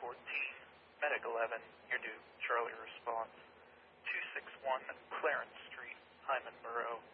14, Medic 11, you're due Charlie response. 261 Clarence Street, Hyman Borough.